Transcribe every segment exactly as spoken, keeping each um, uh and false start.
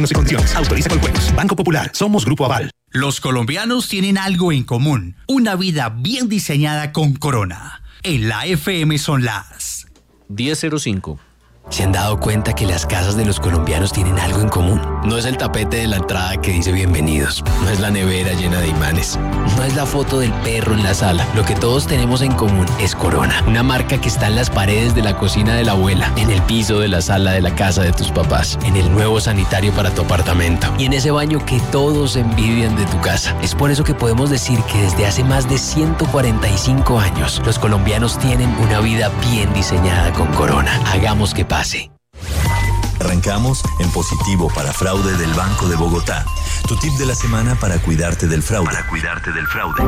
Condiciones. Autoriza con juegos. Banco Popular. Somos Grupo Aval. Los colombianos tienen algo en común. Una vida bien diseñada con Corona. En la F M son las diez cero cinco. ¿Se han dado cuenta que las casas de los colombianos tienen algo en común? No es el tapete de la entrada que dice bienvenidos, no es la nevera llena de imanes, no es la foto del perro en la sala. Lo que todos tenemos en común es Corona, una marca que está en las paredes de la cocina de la abuela, en el piso de la sala de la casa de tus papás, en el nuevo sanitario para tu apartamento y en ese baño que todos envidian de tu casa. Es por eso que podemos decir que desde hace más de ciento cuarenta y cinco años, los colombianos tienen una vida bien diseñada con Corona. Hagamos que pase. Arrancamos en positivo para fraude del Banco de Bogotá. Tu tip de la semana para cuidarte del fraude. Para cuidarte del fraude.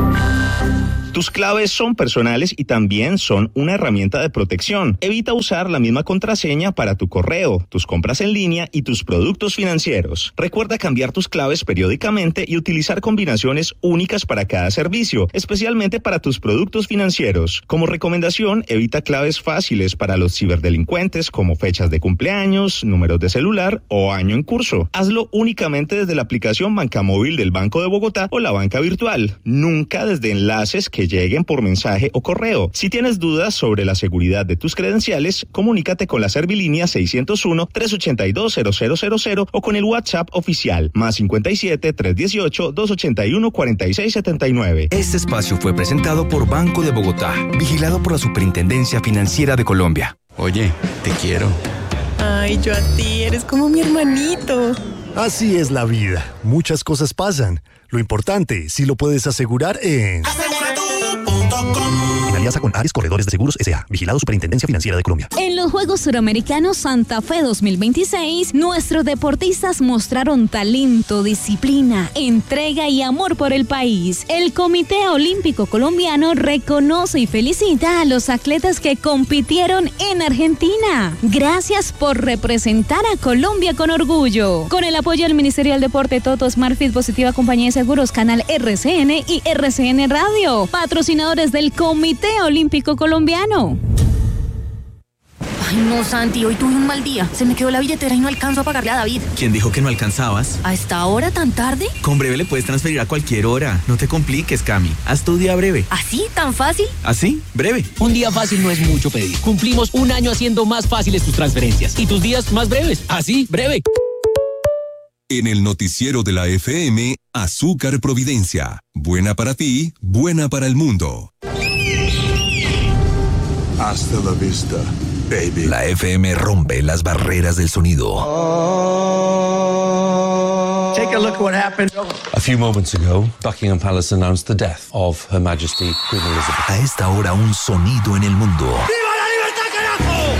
Tus claves son personales y también son una herramienta de protección. Evita usar la misma contraseña para tu correo, tus compras en línea y tus productos financieros. Recuerda cambiar tus claves periódicamente y utilizar combinaciones únicas para cada servicio, especialmente para tus productos financieros. Como recomendación, evita claves fáciles para los ciberdelincuentes como fechas de cumpleaños, números de celular o año en curso. Hazlo únicamente desde la aplicación Bancamóvil del Banco de Bogotá o la banca virtual. Nunca desde enlaces que lleguen por mensaje o correo. Si tienes dudas sobre la seguridad de tus credenciales, comunícate con la Servilínea seiscientos uno, trescientos ochenta y dos, cero cero cero cero o con el WhatsApp oficial más cincuenta y siete, trescientos dieciocho, doscientos ochenta y uno, cuarenta y seis setenta y nueve. Este espacio fue presentado por Banco de Bogotá, vigilado por la Superintendencia Financiera de Colombia. Oye, te quiero. Ay, yo a ti, eres como mi hermanito. Así es la vida. Muchas cosas pasan. Lo importante, si lo puedes asegurar en... asegura tú punto com. En alianza con Ares Corredores de Seguros S A, vigilado Superintendencia Financiera de Colombia. En los Juegos Suramericanos Santa Fe dos mil veintiséis, nuestros deportistas mostraron talento, disciplina, entrega y amor por el país. El Comité Olímpico Colombiano reconoce y felicita a los atletas que compitieron en Argentina. Gracias por representar a Colombia con orgullo. Con el apoyo del Ministerio del Deporte, Toto, Smartfit, Positiva Compañía de Seguros, Canal R C N y R C N Radio. Patrocinadores del Comité Olímpico Colombiano. Ay, no, Santi, hoy tuve un mal día. Se me quedó la billetera y no alcanzo a pagarle a David. ¿Quién dijo que no alcanzabas? ¿A esta hora tan tarde? Con Breve le puedes transferir a cualquier hora. No te compliques, Cami. Haz tu día breve. ¿Así? ¿Tan fácil? ¿Así? Breve. Un día fácil no es mucho pedir. Cumplimos un año haciendo más fáciles tus transferencias y tus días más breves. Así, breve. En el noticiero de la F M, Azúcar Providencia. Buena para ti, buena para el mundo. Hasta la vista, baby. La F M rompe las barreras del sonido. Oh. Take a look at what happened. A few moments ago, Buckingham Palace announced the death of Her Majesty Queen Elizabeth. A esta hora, un sonido en el mundo. ¡Viva la libertad, carajo!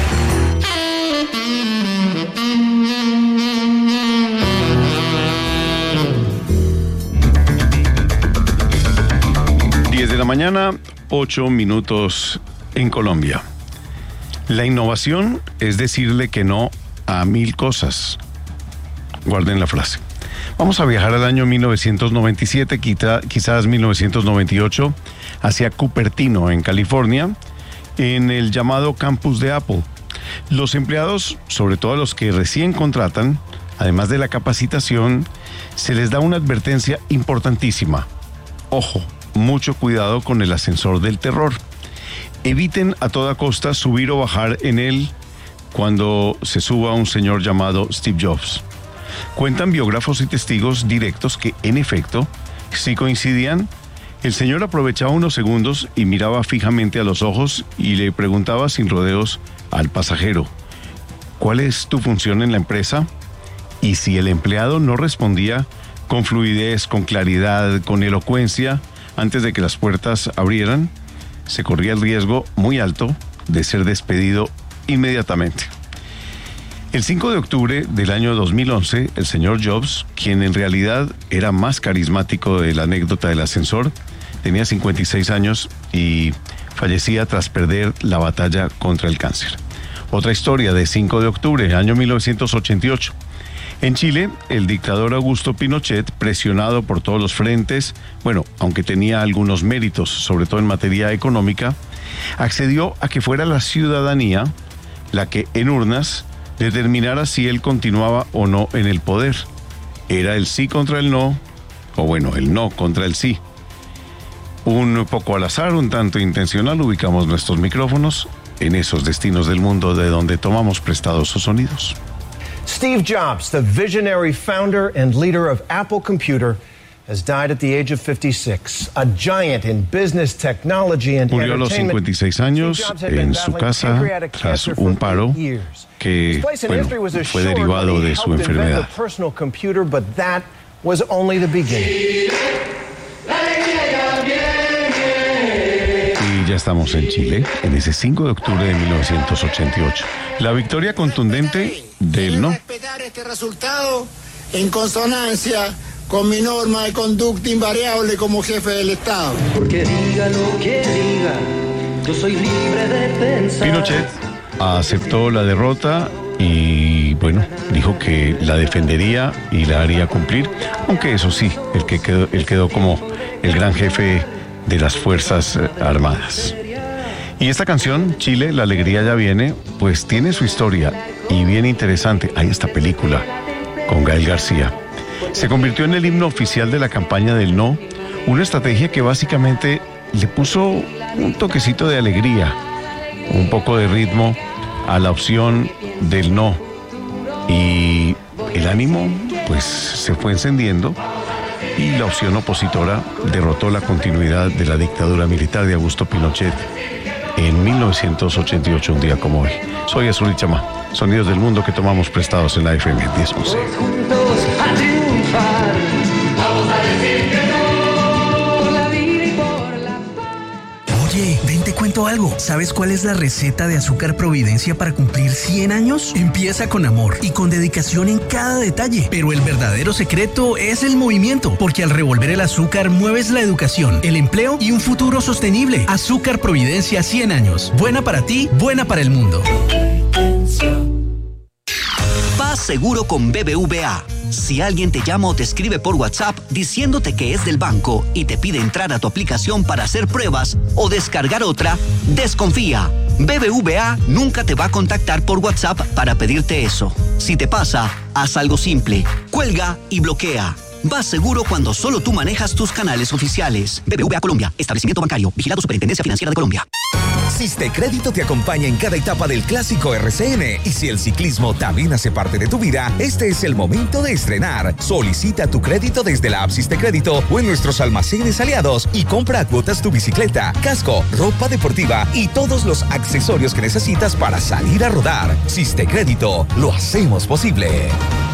diez de la mañana, ocho minutos en Colombia. La innovación es decirle que no a mil cosas. Guarden la frase. Vamos a viajar al año mil novecientos noventa y siete, quizás mil novecientos noventa y ocho, hacia Cupertino, en California, en el llamado campus de Apple. Los empleados, sobre todo los que recién contratan, además de la capacitación, se les da una advertencia importantísima. Ojo, mucho cuidado con el ascensor del terror. Eviten a toda costa subir o bajar en él cuando se suba un señor llamado Steve Jobs. Cuentan biógrafos y testigos directos que, en efecto, sí coincidían. El señor aprovechaba unos segundos y miraba fijamente a los ojos y le preguntaba sin rodeos al pasajero: ¿cuál es tu función en la empresa? Y si el empleado no respondía con fluidez, con claridad, con elocuencia, antes de que las puertas abrieran, se corría el riesgo muy alto de ser despedido inmediatamente. El cinco de octubre del año dos mil once, el señor Jobs, quien en realidad era más carismático de la anécdota del ascensor, tenía cincuenta y seis años y fallecía tras perder la batalla contra el cáncer. Otra historia de cinco de octubre, año mil novecientos ochenta y ocho. En Chile, el dictador Augusto Pinochet, presionado por todos los frentes, bueno, aunque tenía algunos méritos, sobre todo en materia económica, accedió a que fuera la ciudadanía la que en urnas determinara si él continuaba o no en el poder. Era el sí contra el no, o bueno, el no contra el sí. Un poco al azar, un tanto intencional, ubicamos nuestros micrófonos en esos destinos del mundo de donde tomamos prestados sus sonidos. Steve Jobs, the visionary founder and leader of Apple Computer, has died at the age of fifty-six. A giant in business, technology and Murió a los cincuenta y seis años en su casa tras un paro que, bueno, fue derivado de su enfermedad. Y ya estamos en Chile, en ese cinco de octubre de mil novecientos ochenta y ocho. La victoria contundente del no. Respetar este resultado en consonancia con mi norma de conducta invariable como jefe del Estado. Porque diga lo que diga, yo soy libre de pensar. Pinochet aceptó la derrota y, bueno, dijo que la defendería y la haría cumplir, aunque eso sí, el que quedó, él quedó como el gran jefe de las Fuerzas Armadas. Y esta canción, Chile, la alegría ya viene, pues tiene su historia y bien interesante. Hay esta película con Gael García. Se convirtió en el himno oficial de la campaña del no, una estrategia que básicamente le puso un toquecito de alegría, un poco de ritmo a la opción del no. Y el ánimo, pues, se fue encendiendo y la opción opositora derrotó la continuidad de la dictadura militar de Augusto Pinochet en mil novecientos ochenta y ocho, un día como hoy. Soy Azul y Chamá, sonidos del mundo que tomamos prestados en la F M diez once. Vamos a decir que no por la vida y por la paz. Oye, ven, te cuento algo. ¿Sabes cuál es la receta de Azúcar Providencia para cumplir cien años? Empieza con amor y con dedicación en cada detalle. Pero el verdadero secreto es el movimiento, porque al revolver el azúcar mueves la educación, el empleo y un futuro sostenible. Azúcar Providencia cien años. Buena para ti, buena para el mundo. Paz seguro con B B V A. Si alguien te llama o te escribe por WhatsApp diciéndote que es del banco y te pide entrar a tu aplicación para hacer pruebas o descargar otra, desconfía. B B V A nunca te va a contactar por WhatsApp para pedirte eso. Si te pasa, haz algo simple. Cuelga y bloquea. Vas seguro cuando solo tú manejas tus canales oficiales. B B V A Colombia, establecimiento bancario, vigilado Superintendencia Financiera de Colombia. Sistecrédito te acompaña en cada etapa del clásico R C N y si el ciclismo también hace parte de tu vida, este es el momento de estrenar. Solicita tu crédito desde la app Sistecrédito o en nuestros almacenes aliados y compra a cuotas tu bicicleta, casco, ropa deportiva y todos los accesorios que necesitas para salir a rodar. Sistecrédito, lo hacemos posible.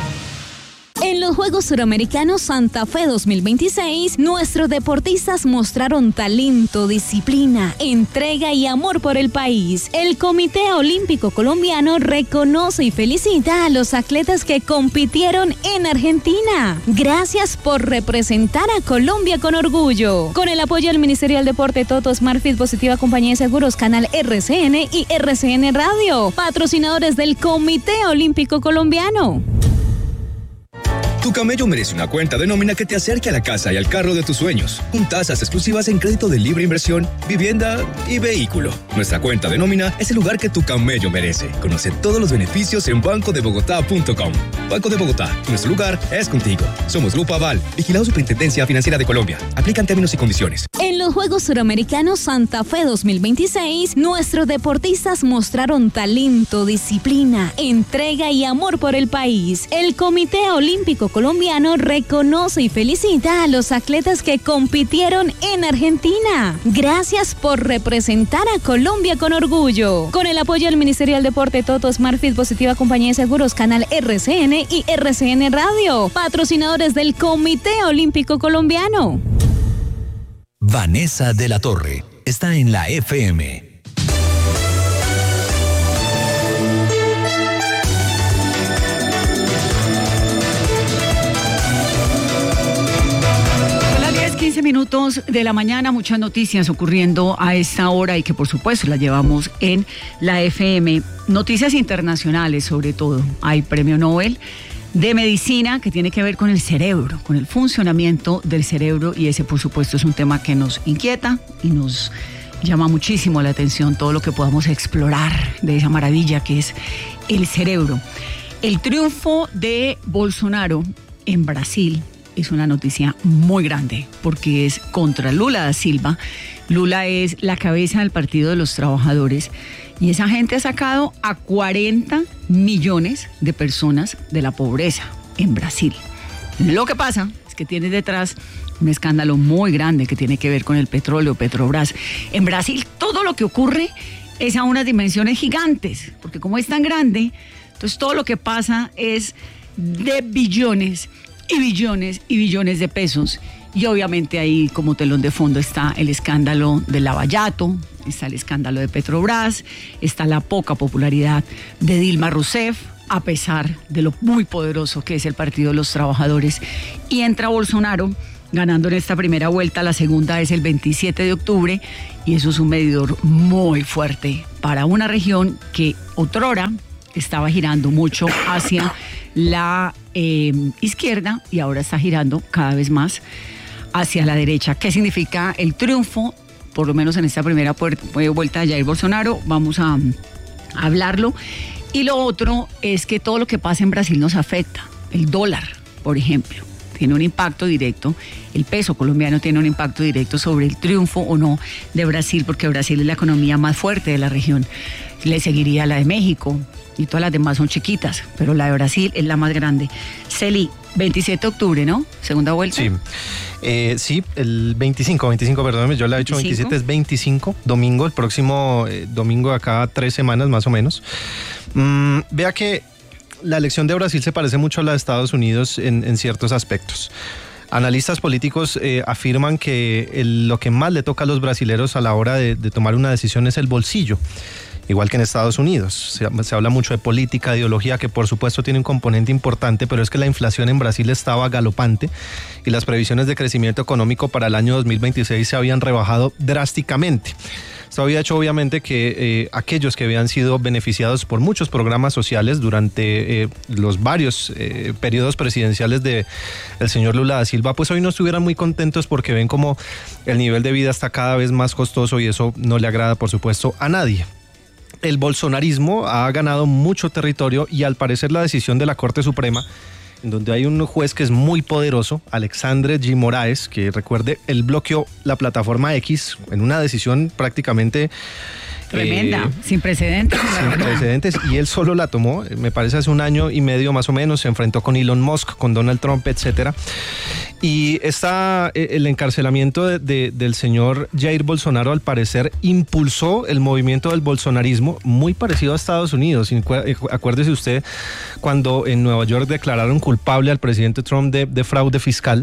En los Juegos Suramericanos Santa Fe dos mil veintiséis, nuestros deportistas mostraron talento, disciplina, entrega y amor por el país. El Comité Olímpico Colombiano reconoce y felicita a los atletas que compitieron en Argentina. Gracias por representar a Colombia con orgullo. Con el apoyo del Ministerio del Deporte, Toto, Smartfit, Positiva Compañía de Seguros, Canal R C N y R C N Radio. Patrocinadores del Comité Olímpico Colombiano. Tu camello merece una cuenta de nómina que te acerque a la casa y al carro de tus sueños, con tasas exclusivas en crédito de libre inversión, vivienda y vehículo. Nuestra cuenta de nómina es el lugar que tu camello merece. Conoce todos los beneficios en banco de bogotá punto com. Banco de Bogotá, nuestro lugar es contigo. Somos Grupo Aval, vigilado Superintendencia Financiera de Colombia. Aplican términos y condiciones. En los Juegos Suramericanos Santa Fe dos mil veintiséis, nuestros deportistas mostraron talento, disciplina, entrega y amor por el país. El Comité Olímpico Colombiano reconoce y felicita a los atletas que compitieron en Argentina. Gracias por representar a Colombia con orgullo. Con el apoyo del Ministerio del Deporte, Toto, Smartfit, Positiva Compañía de Seguros, Canal R C N y R C N Radio. Patrocinadores del Comité Olímpico Colombiano. Vanessa de la Torre está en la F M. quince minutos de la mañana, muchas noticias ocurriendo a esta hora y que por supuesto las llevamos en la F M. Noticias internacionales sobre todo. Hay premio Nobel de medicina que tiene que ver con el cerebro, con el funcionamiento del cerebro, y ese por supuesto es un tema que nos inquieta y nos llama muchísimo la atención, todo lo que podamos explorar de esa maravilla que es el cerebro. El triunfo de Bolsonaro en Brasil es una noticia muy grande porque es contra Lula da Silva. Lula es la cabeza del Partido de los Trabajadores y esa gente ha sacado a cuarenta millones de personas de la pobreza en Brasil. Lo que pasa es que tiene detrás un escándalo muy grande que tiene que ver con el petróleo, Petrobras. En Brasil todo lo que ocurre es a unas dimensiones gigantes, porque como es tan grande, entonces todo lo que pasa es de billones y billones y billones de pesos. Y obviamente ahí como telón de fondo está el escándalo del Lava Jato, está el escándalo de Petrobras, está la poca popularidad de Dilma Rousseff, a pesar de lo muy poderoso que es el Partido de los Trabajadores. Y entra Bolsonaro ganando en esta primera vuelta, la segunda es el veintisiete de octubre, y eso es un medidor muy fuerte para una región que otrora estaba girando mucho hacia la eh, izquierda y ahora está girando cada vez más hacia la derecha. ¿Qué significa el triunfo? Por lo menos en esta primera vuelta de Jair Bolsonaro, vamos a, a hablarlo. Y lo otro es que todo lo que pasa en Brasil nos afecta. El dólar, por ejemplo, tiene un impacto directo, el peso colombiano tiene un impacto directo sobre el triunfo o no de Brasil, porque Brasil es la economía más fuerte de la región. Le seguiría la de México y todas las demás son chiquitas, pero la de Brasil es la más grande. Celi, veintisiete de octubre, ¿no? Segunda vuelta. Sí, eh, sí, el veinticinco, veinticinco, perdóneme, yo le he dicho veintisiete, es veinticinco, domingo, el próximo eh, domingo, acá tres semanas más o menos. Mm, vea que la elección de Brasil se parece mucho a la de Estados Unidos en, en ciertos aspectos. Analistas políticos eh, afirman que el, lo que más le toca a los brasileros a la hora de, de tomar una decisión es el bolsillo, igual que en Estados Unidos. Se, se habla mucho de política, de ideología, que por supuesto tiene un componente importante, pero es que la inflación en Brasil estaba galopante y las previsiones de crecimiento económico para el año dos mil veintiséis se habían rebajado drásticamente. Esto había hecho obviamente que eh, aquellos que habían sido beneficiados por muchos programas sociales durante eh, los varios eh, periodos presidenciales de el señor Lula da Silva, pues hoy no estuvieran muy contentos porque ven como el nivel de vida está cada vez más costoso y eso no le agrada, por supuesto, a nadie. El bolsonarismo ha ganado mucho territorio y al parecer la decisión de la Corte Suprema, en donde hay un juez que es muy poderoso, Alexandre G. Moraes, que recuerde, él bloqueó la plataforma X en una decisión prácticamente tremenda, eh, sin precedentes. Sin precedentes, y él solo la tomó, me parece hace un año y medio más o menos, se enfrentó con Elon Musk, con Donald Trump, etcétera. Y está el encarcelamiento de, de, del señor Jair Bolsonaro, al parecer, impulsó el movimiento del bolsonarismo, muy parecido a Estados Unidos. Acuérdese usted cuando en Nueva York declararon culpable al presidente Trump de, de fraude fiscal,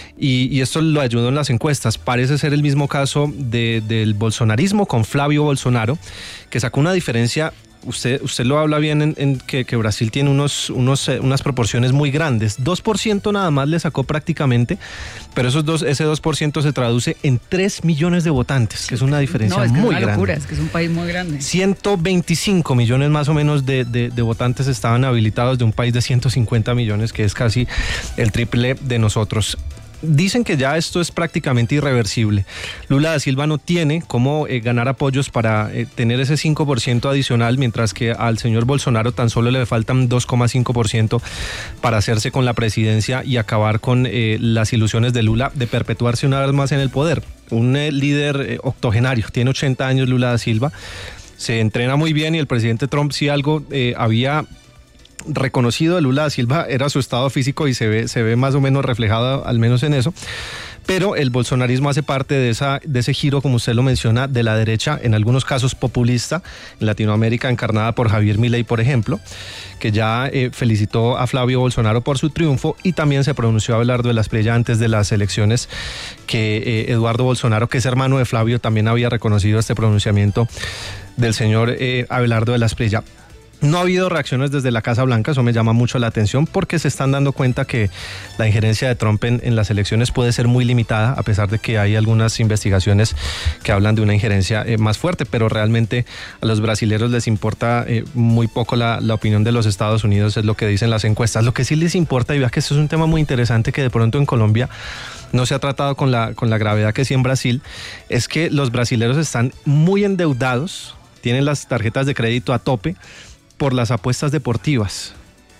y, y esto lo ayudó en las encuestas. Parece ser el mismo caso de, del bolsonarismo con Flavio Bolsonaro, que sacó una diferencia. Usted, usted lo habla bien en, en que, que Brasil tiene unos, unos, eh, unas proporciones muy grandes. dos por ciento nada más le sacó prácticamente, pero esos dos, ese dos por ciento se traduce en tres millones de votantes, que es una diferencia no, es que muy es una locura, grande. Es que es un país muy grande. ciento veinticinco millones más o menos de, de, de votantes estaban habilitados de un país de ciento cincuenta millones, que es casi el triple de nosotros. Dicen que ya esto es prácticamente irreversible. Lula da Silva no tiene cómo eh, ganar apoyos para eh, tener ese cinco por ciento adicional, mientras que al señor Bolsonaro tan solo le faltan dos coma cinco por ciento para hacerse con la presidencia y acabar con eh, las ilusiones de Lula de perpetuarse una vez más en el poder. Un eh, líder eh, octogenario, tiene ochenta años Lula da Silva, se entrena muy bien, y el presidente Trump, si algo eh, había reconocido de Lula da Silva, era su estado físico, y se ve, se ve más o menos reflejado al menos en eso. Pero el bolsonarismo hace parte de, esa, de ese giro, como usted lo menciona, de la derecha, en algunos casos populista, en Latinoamérica, encarnada por Javier Milei, por ejemplo, que ya eh, felicitó a Flavio Bolsonaro por su triunfo, y también se pronunció Abelardo de la Espriella antes de las elecciones, que eh, Eduardo Bolsonaro, que es hermano de Flavio, también había reconocido este pronunciamiento del señor eh, Abelardo de la Espriella. No ha habido reacciones desde la Casa Blanca, eso me llama mucho la atención, porque se están dando cuenta que la injerencia de Trump en, en las elecciones puede ser muy limitada, a pesar de que hay algunas investigaciones que hablan de una injerencia eh, más fuerte, pero realmente a los brasileños les importa eh, muy poco la, la opinión de los Estados Unidos, es lo que dicen las encuestas. Lo que sí les importa, y vea que esto es un tema muy interesante que de pronto en Colombia no se ha tratado con la, con la gravedad que sí en Brasil, es que los brasileños están muy endeudados, tienen las tarjetas de crédito a tope por las apuestas deportivas.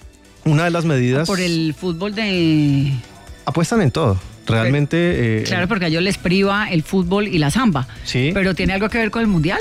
Una de las medidas... Por el fútbol de... Apuestan en todo. Realmente... Eh, claro, porque a ellos les priva el fútbol y la samba. Sí. ¿Pero tiene algo que ver con el Mundial?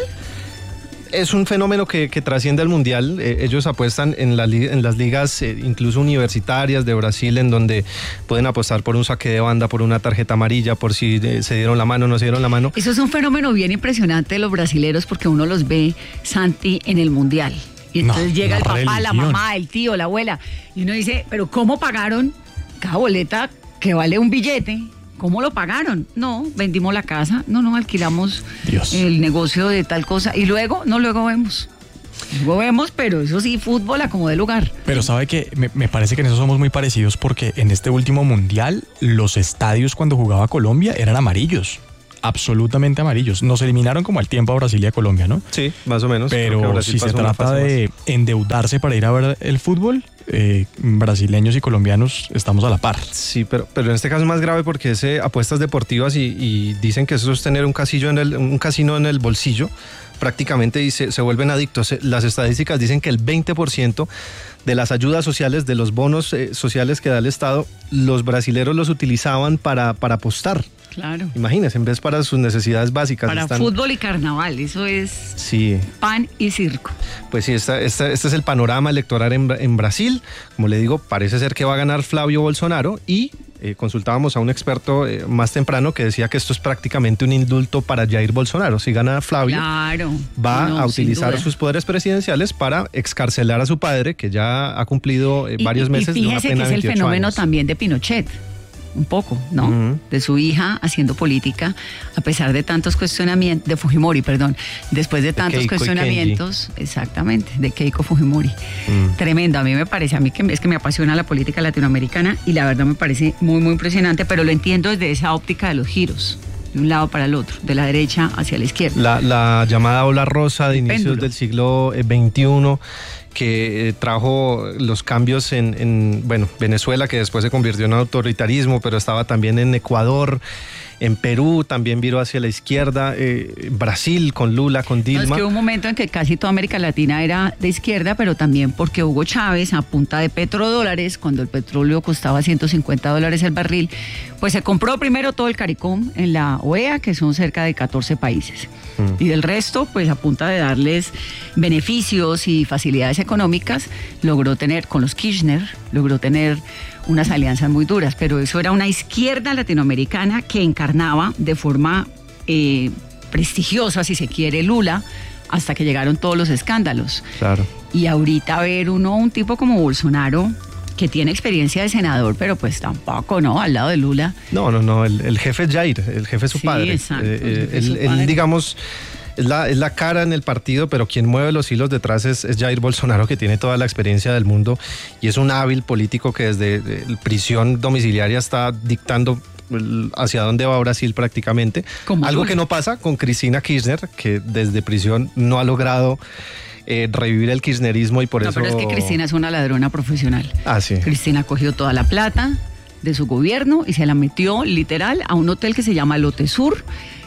Es un fenómeno que, que trasciende al Mundial. Eh, ellos apuestan en, la, en las ligas eh, incluso universitarias de Brasil, en donde pueden apostar por un saque de banda, por una tarjeta amarilla, por si eh, se dieron la mano o no se dieron la mano. Eso es un fenómeno bien impresionante de los brasileros, porque uno los ve, Santi, en el Mundial. Y entonces no, llega el papá, religión. La mamá, el tío, la abuela. Y uno dice, ¿pero cómo pagaron cada boleta que vale un billete? ¿Cómo lo pagaron? No, vendimos la casa, no, no, alquilamos Dios. El negocio de tal cosa. Y luego, no, luego vemos. Luego vemos, pero eso sí, fútbol a como de lugar. Pero sabe que me, me parece que en eso somos muy parecidos, porque en este último mundial, los estadios cuando jugaba Colombia eran amarillos. Absolutamente amarillos. Nos eliminaron como al tiempo a Brasil y a Colombia, ¿no? Sí, más o menos. Pero si se trata de más. endeudarse para ir a ver el fútbol, eh, brasileños y colombianos estamos a la par. Sí, pero, pero en este caso es más grave porque es eh, apuestas deportivas y, y dicen que eso es tener un casillo en el, un casino en el bolsillo prácticamente y se, se vuelven adictos. Las estadísticas dicen que el veinte por ciento de las ayudas sociales, de los bonos eh, sociales que da el Estado, los brasileros los utilizaban para, para apostar. Claro. Imagínense, en vez para sus necesidades básicas. Para están... fútbol y carnaval, eso es sí. pan y circo. Pues sí, esta, esta, este es el panorama electoral en, en Brasil. Como le digo, parece ser que va a ganar Flavio Bolsonaro y eh, consultábamos a un experto eh, más temprano que decía que esto es prácticamente un indulto para Jair Bolsonaro. Si gana Flavio, claro. va no, a utilizar sus poderes presidenciales para excarcelar a su padre, que ya ha cumplido eh, varios y, meses y de una pena de que es el fenómeno años. También de Pinochet. Un poco, ¿no? Uh-huh. De su hija haciendo política, a pesar de tantos cuestionamientos, de Fujimori, perdón, después de tantos de cuestionamientos, exactamente, de Keiko Fujimori. Uh-huh. Tremendo, a mí me parece, a mí que es que me apasiona la política latinoamericana y la verdad me parece muy, muy impresionante, pero lo entiendo desde esa óptica de los giros, de un lado para el otro, de la derecha hacia la izquierda. La, la llamada ola rosa de inicios Péndulo. del siglo veintiuno, que eh, trajo los cambios en, en, bueno, Venezuela, que después se convirtió en autoritarismo, pero estaba también en Ecuador, en Perú, también viró hacia la izquierda, eh, Brasil con Lula, con Dilma. No, es que hubo un momento en que casi toda América Latina era de izquierda, pero también porque Hugo Chávez, a punta de petrodólares, cuando el petróleo costaba ciento cincuenta dólares el barril, pues se compró primero todo el CARICOM en la O E A, que son cerca de catorce países. Mm. Y del resto, pues a punta de darles beneficios y facilidades económicas, logró tener, con los Kirchner, logró tener unas alianzas muy duras, pero eso era una izquierda latinoamericana que encarnaba de forma eh, prestigiosa, si se quiere, Lula, hasta que llegaron todos los escándalos. Claro. Y ahorita ver uno, un tipo como Bolsonaro, que tiene experiencia de senador, pero pues tampoco, ¿no? Al lado de Lula. No, no, no, el, el jefe es Jair, el jefe es su sí, padre. Exacto, eh, el él, él, digamos... Es la, es la cara en el partido, pero quien mueve los hilos detrás es, es Jair Bolsonaro, que tiene toda la experiencia del mundo y es un hábil político que desde de prisión domiciliaria está dictando hacia dónde va Brasil prácticamente. Algo que no pasa con Cristina Kirchner, que desde prisión no ha logrado eh, revivir el kirchnerismo y por no, eso... No, pero es que Cristina es una ladrona profesional. Ah, sí. Cristina cogió toda la plata de su gobierno y se la metió literal a un hotel que se llama Lote Sur,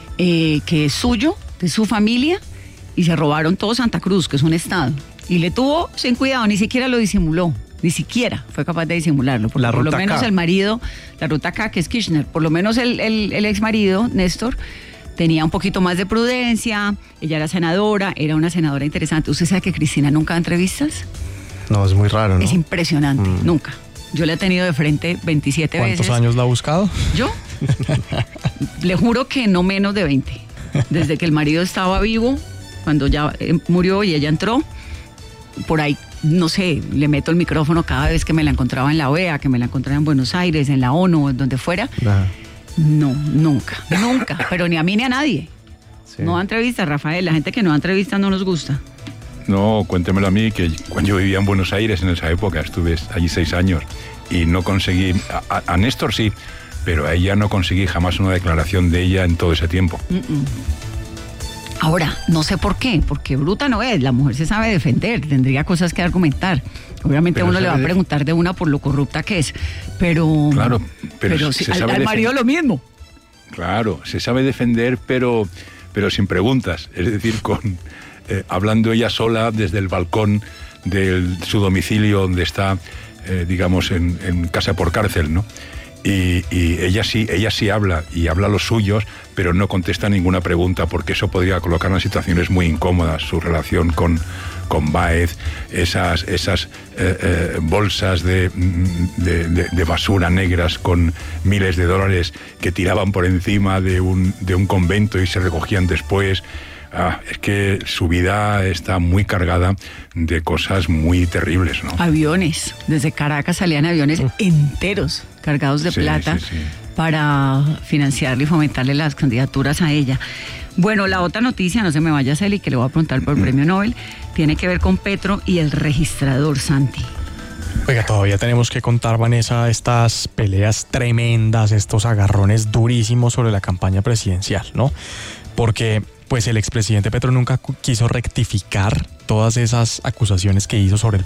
eh, que es suyo, de su familia, y se robaron todo Santa Cruz, que es un estado, y le tuvo sin cuidado, ni siquiera lo disimuló, ni siquiera fue capaz de disimularlo, porque la por lo ruta menos K. el marido, la ruta K, que es Kirchner, por lo menos el, el, el ex marido, Néstor, tenía un poquito más de prudencia, ella era senadora, era una senadora interesante. ¿Usted sabe que Cristina nunca da entrevistas? No, es muy raro, ¿no? Es impresionante, mm. nunca. Yo la he tenido de frente veintisiete ¿Cuántos veces. ¿Cuántos años la ha buscado? ¿Yo? Le juro que no menos de veinte. Desde que el marido estaba vivo, cuando ya murió y ella entró, por ahí, no sé, le meto el micrófono cada vez que me la encontraba en la O E A, que me la encontraba en Buenos Aires, en la ONU, donde fuera. Nah. No, nunca, nunca, pero ni a mí ni a nadie. Sí. No da entrevistas, Rafael, la gente que no da entrevistas no nos gusta. No, cuéntemelo a mí, que cuando yo vivía en Buenos Aires en esa época, estuve allí seis años y no conseguí, a, a Néstor sí, pero a ella no conseguí jamás una declaración de ella en todo ese tiempo. Mm-mm. Ahora, no sé por qué, porque bruta no es, la mujer se sabe defender, tendría cosas que argumentar. Obviamente pero uno le va a preguntar de una por lo corrupta que es, pero... Claro, pero, pero se, si, se al, sabe al marido lo mismo. Claro, se sabe defender, pero, pero sin preguntas, es decir, con eh, hablando ella sola desde el balcón de su domicilio donde está eh, digamos, en, en casa por cárcel, ¿no? Y, y ella sí, ella sí habla y habla los suyos, pero no contesta ninguna pregunta porque eso podría colocarla en situaciones muy incómodas. Su relación con, con Báez, esas, esas eh, eh, bolsas de, de, de, de basura negras con miles de dólares que tiraban por encima de un, de un convento y se recogían después. Ah, es que su vida está muy cargada de cosas muy terribles, ¿no? Aviones, desde Caracas salían aviones enteros cargados de Sí, plata sí, sí. para financiarle y fomentarle las candidaturas a ella. Bueno, la otra noticia, no se me vaya a Celi, que le voy a preguntar por el premio Nobel, tiene que ver con Petro y el registrador, Santi. Oiga, todavía tenemos que contar, Vanessa, estas peleas tremendas, estos agarrones durísimos sobre la campaña presidencial, ¿no? Porque pues el expresidente Petro nunca quiso rectificar todas esas acusaciones que hizo sobre el